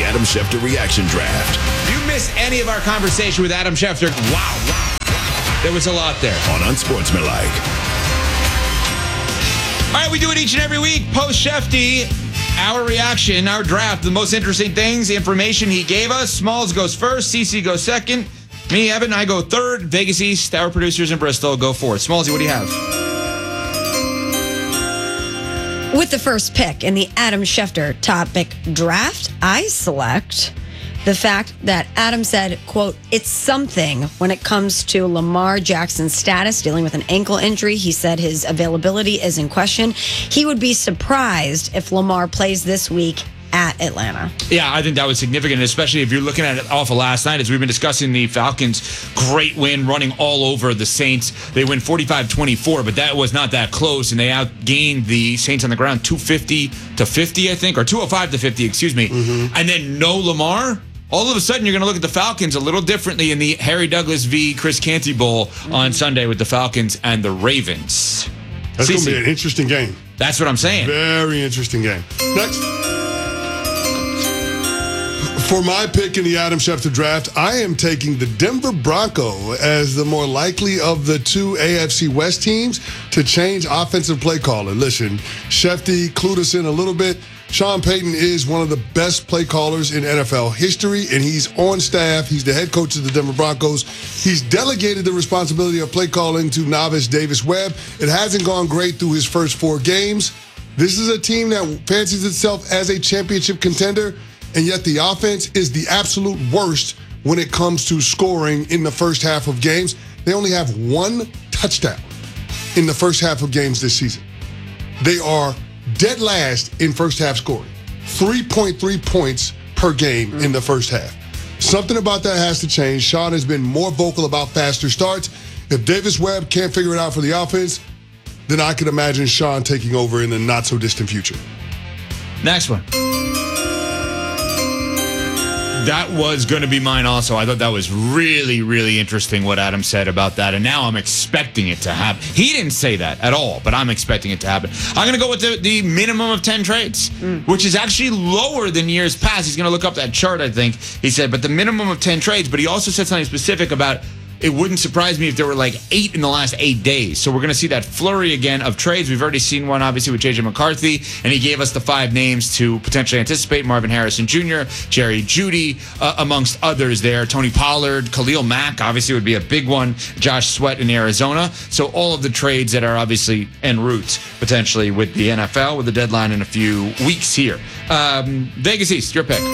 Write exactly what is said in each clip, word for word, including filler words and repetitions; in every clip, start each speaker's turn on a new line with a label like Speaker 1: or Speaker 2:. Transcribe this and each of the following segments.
Speaker 1: Adam Schefter Reaction Draft.
Speaker 2: If you missed any of our conversation with Adam Schefter, wow, wow, wow. There was a lot there.
Speaker 1: On Unsportsmanlike.
Speaker 2: All right, we do it each and every week. Post Shefty, our reaction, our draft, the most interesting things, the information he gave us. Smalls goes first, C C goes second. Me, Evan, I go third. Vegas East, our producers in Bristol, go fourth. Smallsy, what do you have?
Speaker 3: With the first pick in the Adam Schefter topic draft, I select the fact that Adam said, quote, it's something when it comes to Lamar Jackson's status, dealing with an ankle injury. He said his availability is in question. He would be surprised if Lamar plays this week at Atlanta.
Speaker 2: Yeah, I think that was significant, especially if you're looking at it off of last night. As we've been discussing, the Falcons' great win, running all over the Saints. They win forty-five twenty-four, but that was not that close, and they outgained the Saints on the ground two fifty to fifty, I think, or two oh five to fifty, excuse me. Mm-hmm. And then no Lamar. All of a sudden, you're going to look at the Falcons a little differently in the Harry Douglas v. Chris Canty Bowl mm-hmm. on Sunday with the Falcons and the Ravens.
Speaker 4: That's going to be an interesting game.
Speaker 2: That's what I'm saying.
Speaker 4: Very interesting game. Next. For my pick in the Adam Schefter draft, I am taking the Denver Bronco as the more likely of the two A F C West teams to change offensive play caller. Listen, Shefty clued us in a little bit. Sean Payton is one of the best play callers in N F L history, and he's on staff. He's the head coach of the Denver Broncos. He's delegated the responsibility of play calling to novice Davis Webb. It hasn't gone great through his first four games. This is a team that fancies itself as a championship contender, and yet the offense is the absolute worst when it comes to scoring in the first half of games. They only have one touchdown in the first half of games this season. They are dead last in first half scoring. three point three points per game in the first half. Something about that has to change. Sean has been more vocal about faster starts. If Davis Webb can't figure it out for the offense, then I can imagine Sean taking over in the not-so-distant future.
Speaker 2: Next one. That was going to be mine also. I thought that was really, really interesting what Adam said about that. And now I'm expecting it to happen. He didn't say that at all, but I'm expecting it to happen. I'm going to go with the, the minimum of ten trades, mm. which is actually lower than years past. He's going to look up that chart, I think. He said, but the minimum of ten trades. But he also said something specific about it wouldn't surprise me if there were like eight in the last eight days. So we're going to see that flurry again of trades. We've already seen one, obviously, with J J McCarthy, and he gave us the five names to potentially anticipate. Marvin Harrison Junior, Jerry Jeudy, uh, amongst others there. Tony Pollard, Khalil Mack, obviously, would be a big one. Josh Sweat in Arizona. So all of the trades that are obviously en route, potentially, with the N F L, with the deadline in a few weeks here. Um, Vegas East, your pick.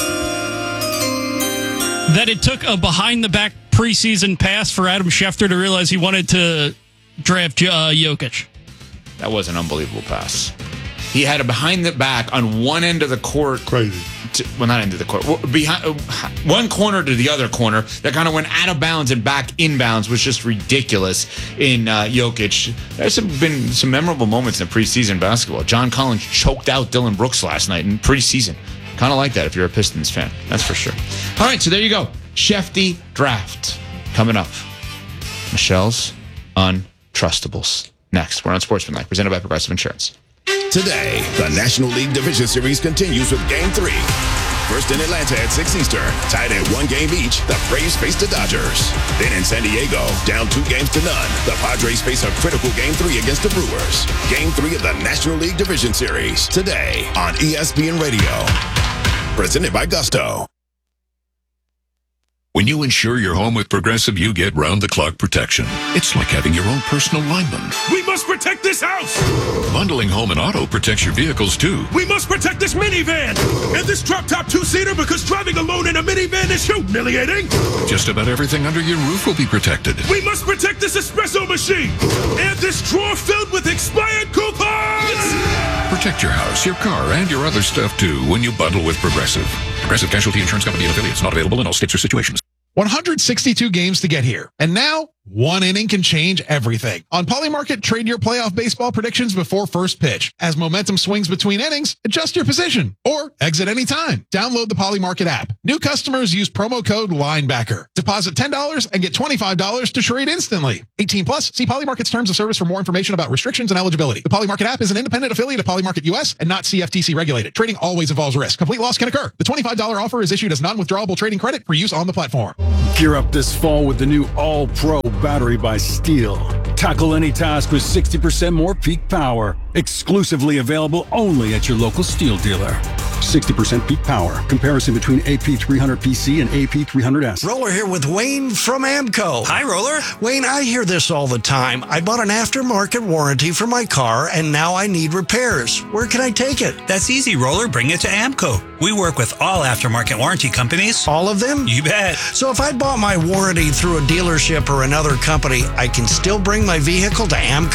Speaker 5: That it took a behind-the-back preseason pass for Adam Schefter to realize he wanted to draft uh, Jokic.
Speaker 2: That was an unbelievable pass. He had a behind the back on one end of the court.
Speaker 4: Crazy.
Speaker 2: To, well, not end of the court. Behind, one corner to the other corner that kind of went out of bounds and back inbounds was just ridiculous in uh, Jokic. There's some, been some memorable moments in preseason basketball. John Collins choked out Dylan Brooks last night in preseason. Kind of like that if you're a Pistons fan. That's for sure. All right, so there you go. Shefty draft coming up. Michelle's Untrustables. Next, we're on Sportsmanlike, presented by Progressive Insurance.
Speaker 1: Today, the National League Division Series continues with Game three. First in Atlanta at six Eastern, tied at one game each, the Braves face the Dodgers. Then in San Diego, down two games to none, the Padres face a critical Game three against the Brewers. Game three of the National League Division Series, today on E S P N Radio. Presented by Gusto.
Speaker 6: When you insure your home with Progressive, you get round-the-clock protection. It's like having your own personal lineman.
Speaker 7: We must protect this house!
Speaker 6: Bundling home and auto protects your vehicles, too.
Speaker 7: We must protect this minivan! And this drop-top two-seater, because driving alone in a minivan is humiliating!
Speaker 6: Just about everything under your roof will be protected.
Speaker 7: We must protect this espresso machine! And this drawer filled with expired coupons!
Speaker 6: Protect your house, your car, and your other stuff, too, when you bundle with Progressive. Progressive Casualty Insurance Company and affiliates. Not available in all states or situations.
Speaker 8: one hundred sixty-two games to get here. And now, One inning can change everything. On Polymarket, trade your playoff baseball predictions before first pitch. As momentum swings between innings, adjust your position or exit anytime. Download the Polymarket app. New customers use promo code LINEBACKER. Deposit ten dollars and get twenty-five dollars to trade instantly. eighteen plus. See Polymarket's terms of service for more information about restrictions and eligibility. The Polymarket app is an independent affiliate of Polymarket U S and not C F T C regulated. Trading always involves risk. Complete loss can occur. The twenty-five dollars offer is issued as non-withdrawable trading credit for use on the platform.
Speaker 9: Gear up this fall with the new All-Pro battery by Steel. Tackle any task with sixty percent more peak power. Exclusively available only at your local Steel dealer. sixty percent peak power. Comparison between A P three hundred P C and A P three hundred S.
Speaker 10: Roller here with Wayne from Amco.
Speaker 11: Hi, Roller.
Speaker 10: Wayne, I hear this all the time. I bought an aftermarket warranty for my car, and now I need repairs. Where can I take it?
Speaker 11: That's easy, Roller. Bring it to Amco. We work with all aftermarket warranty companies.
Speaker 10: All of them?
Speaker 11: You bet.
Speaker 10: So if I bought my warranty through a dealership or another company, I can still bring my vehicle to Amco?